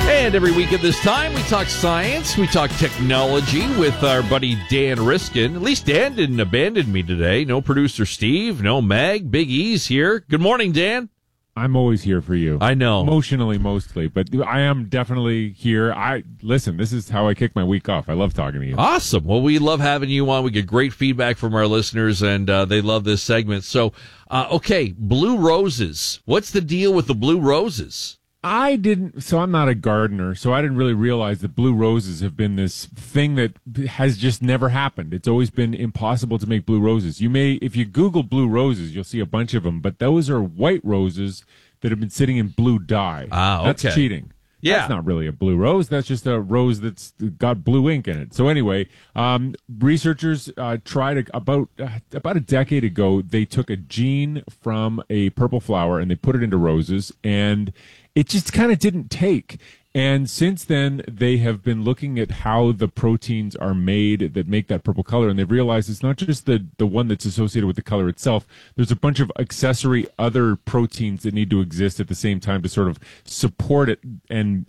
And every week at this time, we talk science, we talk technology with our buddy Dan Riskin. At least Dan didn't abandon me today. No producer Steve, no Meg, Big E's here. Good morning, Dan. I'm always here for you. I know. Emotionally, mostly, but I am definitely here. Listen, this is how I kick my week off. I love talking to you. Awesome. Well, we love having you on. We get great feedback from our listeners, and they love this segment. So, okay, blue roses. What's the deal with the blue roses? I'm not a gardener, so I didn't really realize that blue roses have been this thing that has just never happened. It's always been impossible to make blue roses. If you Google blue roses, you'll see a bunch of them, but those are white roses that have been sitting in blue dye. Ah, okay. That's cheating. Yeah. That's not really a blue rose. That's just a rose that's got blue ink in it. So anyway, researchers tried about a decade ago. They took a gene from a purple flower and they put it into roses, and it just kind of didn't take. And since then, they have been looking at how the proteins are made that make that purple color, and they've realized it's not just the one that's associated with the color itself. There's a bunch of accessory other proteins that need to exist at the same time to sort of support it and